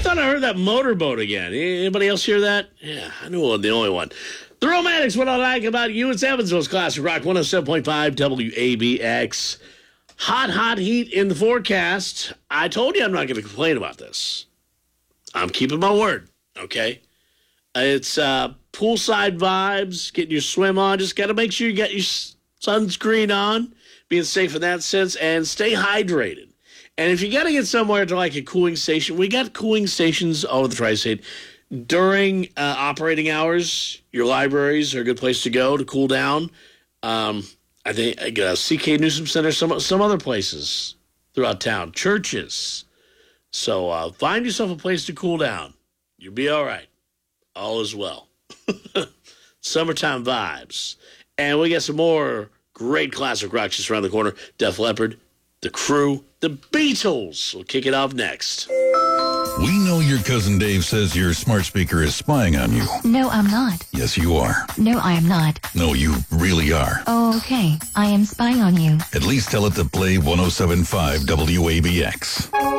thought I heard that motorboat again. Anybody else hear that? Yeah, I knew I'm the only one. The Romantics, what I like about you. It's Evansville's Classic Rock 107.5 WABX. Hot heat in the forecast. I told you I'm not going to complain about this. I'm keeping my word, okay? It's poolside vibes, getting your swim on. Just got to make sure you got your sunscreen on, being safe in that sense, and stay hydrated. And if you got to get somewhere to like a cooling station, we got cooling stations all over the Tri-State. During operating hours, your libraries are a good place to go to cool down. I think CK Newsom Center, some other places throughout town, churches. So find yourself a place to cool down. You'll be all right. All is well. Summertime vibes. And we got some more great classic rock just around the corner. Def Leppard, The Crew, The Beatles. We'll kick it off next. We know your cousin Dave says your smart speaker is spying on you. No, I'm not. Yes, you are. No, I am not. No, you really are. Oh, okay. I am spying on you. At least tell it to play 107.5 WABX.